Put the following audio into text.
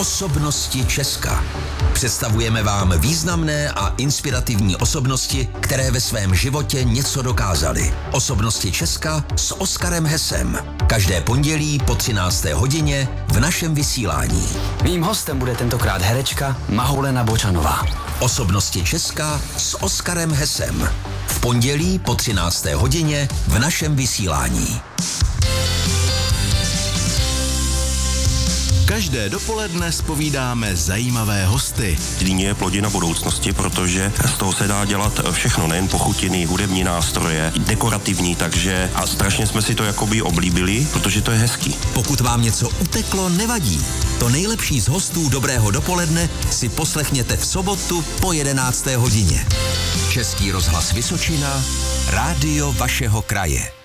Osobnosti Česka. Představujeme vám významné a inspirativní osobnosti, které ve svém životě něco dokázaly. Osobnosti Česka s Oskarem Hesem. Každé pondělí po 13. hodině v našem vysílání. Mým hostem bude tentokrát herečka Mahoulena Bočanová. Osobnosti Česka s Oskarem Hesem. V pondělí po 13. hodině v našem vysílání. Každé dopoledne zpovídáme zajímavé hosty. Zlíně je plodina budoucnosti, protože z toho se dá dělat všechno, nejen pochutiny, hudební nástroje, dekorativní, takže a strašně jsme si to jakoby oblíbili, protože to je hezký. Pokud vám něco uteklo, nevadí. To nejlepší z hostů Dobrého dopoledne si poslechněte v sobotu po 11. hodině. Český rozhlas Vysočina, rádio vašeho kraje.